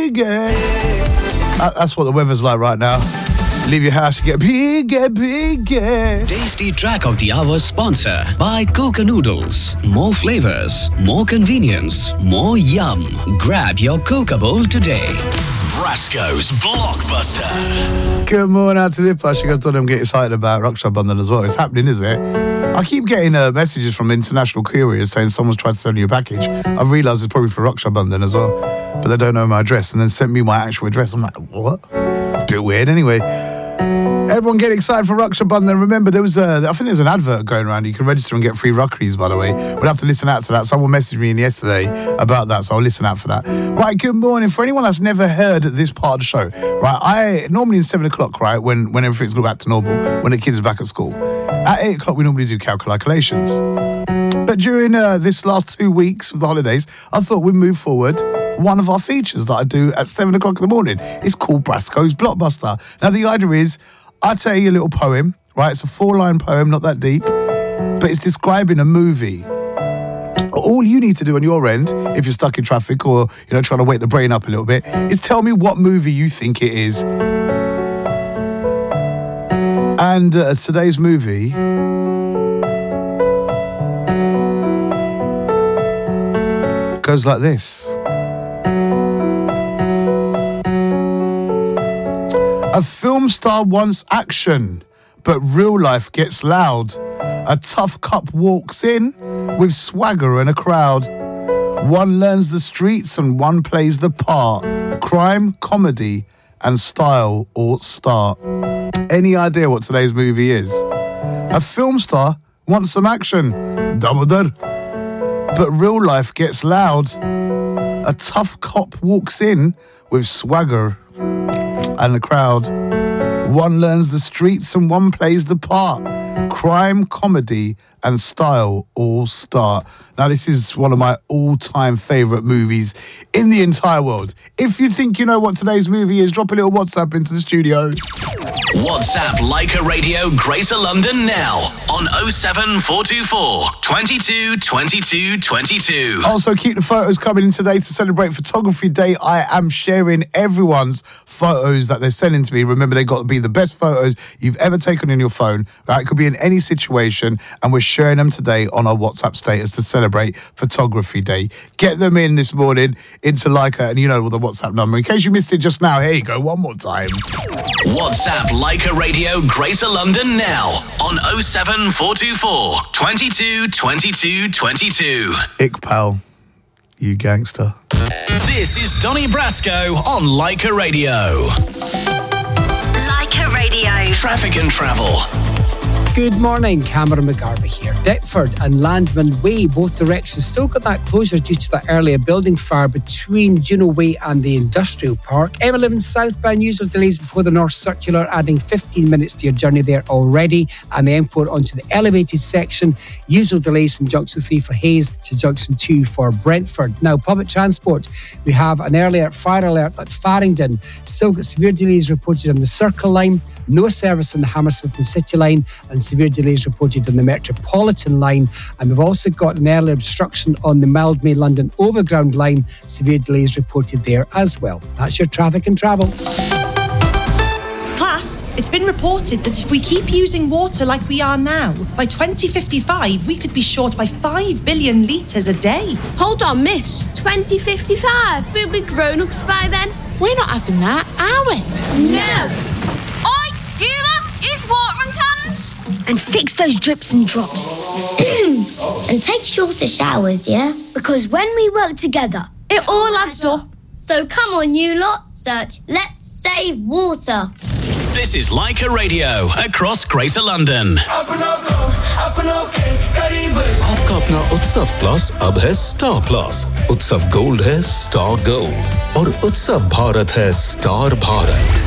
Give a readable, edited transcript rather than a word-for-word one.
bigger. That's what the weather's like right now. Leave your house, you get bigger. Tasty Track of the Hour sponsor by Coca Noodles. More flavors, more convenience, more yum. Grab your Coca bowl today. Brasco's Blockbuster. Good morning out to the Push. You guys don't get excited about Raksha Bandhan as well. It's happening, isn't it? I keep getting messages from international couriers saying someone's tried to send you a package. I've realised it's probably for Raksha Bandhan as well, but they don't know my address and then sent me my actual address. I'm like, what? A bit weird. Anyway, everyone get excited for Raksha Bandhan. Remember, there was I think there's an advert going around. You can register and get free Rakris, by the way. We'll have to listen out to that. Someone messaged me in yesterday about that, so I'll listen out for that. Right, good morning. For anyone that's never heard this part of the show, right, I normally in 7 o'clock, right, when everything's got back to normal, when the kids are back at school, at 8 o'clock we normally do calculations. But during this last 2 weeks of the holidays, I thought we'd move forward one of our features that I do at 7 o'clock in the morning. It's called Brasco's Blockbuster. Now, the idea is, I tell you a little poem, right? It's a 4-line poem, not that deep, but it's describing a movie. All you need to do on your end, if you're stuck in traffic or trying to wake the brain up a little bit, is tell me what movie you think it is. And today's movie goes like this. A film star wants action, but real life gets loud. A tough cop walks in with swagger and a crowd. One learns the streets and one plays the part. Crime, comedy, and style all start. Any idea what today's movie is? A film star wants some action, Damodar, but real life gets loud. A tough cop walks in with swagger and the crowd. One learns the streets and one plays the part. Crime, comedy, and style all start. Now, this is one of my all-time favourite movies in the entire world. If you think you know what today's movie is, drop a little WhatsApp into the studio. WhatsApp Leica Radio Greater London now on 07424 22 22 22. Also, keep the photos coming in today to celebrate Photography Day. I am sharing everyone's photos that they're sending to me. Remember, they got to be the best photos you've ever taken on your phone. Right? It could be in any situation, and we're sharing them today on our WhatsApp status to celebrate Photography Day. Get them in this morning into Leica, and you know the WhatsApp number. In case you missed it just now, here you go, one more time. WhatsApp Leica Radio Greater London now on 07424 22 22 22. Iqbal, you gangster. This is Donny Brasco on Leica Radio. Leica Radio. Traffic and travel. Good morning, Cameron McGarvey here. Deptford and Landman Way, both directions, still got that closure due to that earlier building fire between Juno Way and the Industrial Park. M11 southbound, usual delays before the North Circular, adding 15 minutes to your journey there already. And the M4 onto the elevated section, usual delays from Junction 3 for Hayes to Junction 2 for Brentford. Now, public transport, we have an earlier fire alert at Farringdon. Still got severe delays reported on the Circle Line. No service on the Hammersmith and City Line, and severe delays reported on the Metropolitan Line. And we've also got an early obstruction on the Mildmay London Overground Line. Severe delays reported there as well. That's your traffic and travel. Class, it's been reported that if we keep using water like we are now, by 2055 we could be short by 5 billion litres a day. Hold on, miss. 2055? We'll be grown-ups by then. We're not having that, are we? No. Oi, you there? Use watering cans. And fix those drips and drops. And take shorter showers, yeah? Because when we work together, it all adds up. So come on, you lot. Search Let's Save Water. This is Leica Radio across Greater London. आपका अपना उत्सव plus अब है star plus. उत्सव gold है star gold और उत्सव भारत है स्टार भारत.